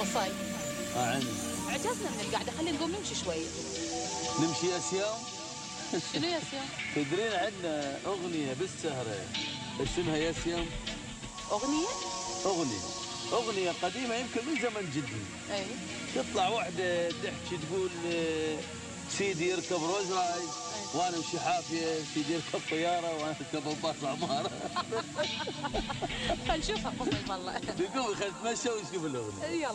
قصاي. عندي. عجزنا من القعده، خلينا نقوم نمشي شويه. نمشي يا سيام؟ شنو يا سيام؟ تدرين عندنا اغنيه بالسهره اسمها يا سيام؟ اغنيه؟ اغنيه قديمه يمكن من زمن جدي. اي. تطلع واحده تحكي تقول سيدي يركب روز رايز وانا امشي حافيه، سيدي يركب طياره وانا اركب باص العماره. خل نشوفها قصي والله. نقوم خل نتمشى ونشوف الاغنيه. يلا.